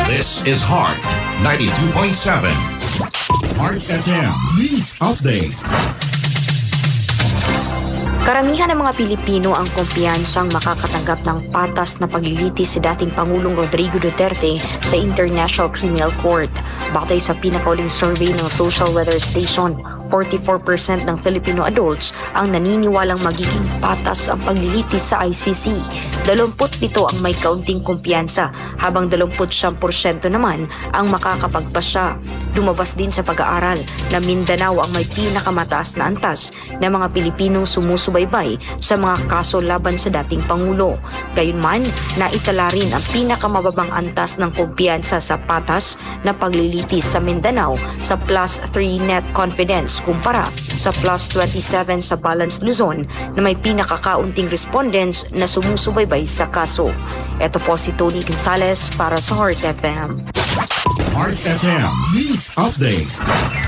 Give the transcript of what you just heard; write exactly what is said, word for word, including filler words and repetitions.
This is Heart ninety-two point seven. Heart F M News Update. Karamihan ng mga Pilipino ang kumpiyansang makakatanggap ng patas na paglilitis si dating Pangulong Rodrigo Duterte sa International Criminal Court. Batay sa pinakauling survey ng Social Weather Station, forty-four percent ng Filipino adults ang naniniwalang magiging patas ang paglilitis sa I C C. twenty-seven ang may kaunting kumpiyansa, habang twenty-nine porsyento naman ang makakapagpasya. Lumabas din sa pag-aaral na Mindanao ang may pinakamataas na antas ng mga Pilipinong sumusubaybay sa mga kaso laban sa dating Pangulo. Gayunman, naitala rin ang pinakamababang antas ng kumpiyansa sa patas na paglilitis sa Mindanao sa plus three net confidence kumpara sa plus twenty-seven sa Balance Luzon na may pinakakaunting respondents na sumusubaybay sa kaso. Ito po si Tony Gonzales para sa Heart F M. Heart F M News Update.